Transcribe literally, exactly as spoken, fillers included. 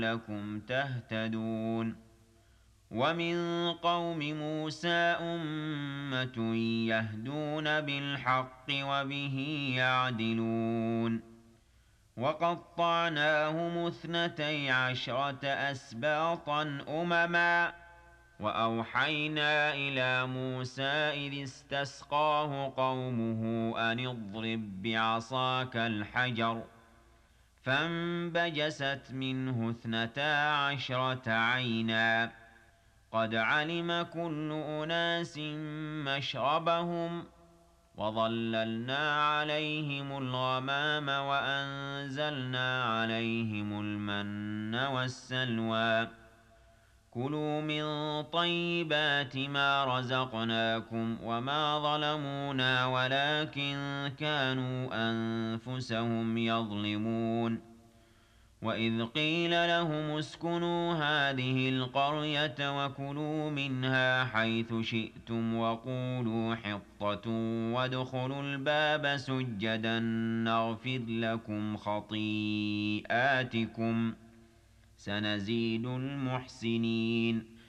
لعلكم تهتدون ومن قوم موسى أمة يهدون بالحق وبه يعدلون وقطعناهم اثنتي عشرة أسباطا أمما وأوحينا إلى موسى إذ استسقاه قومه أن اضرب بعصاك الحجر فانبجست منه اثنتا عشرة عينا قد علم كل أناس مشربهم وظللنا عليهم الغمام وأنزلنا عليهم المن والسلوى كلوا من طيبات ما رزقناكم وما ظلمونا ولكن كانوا أنفسهم يظلمون وإذ قيل لهم اسكنوا هذه القرية وكلوا منها حيث شئتم وقولوا حطة وادخلوا الباب سجدا نغفر لكم خطيئاتكم سنزيد المحسنين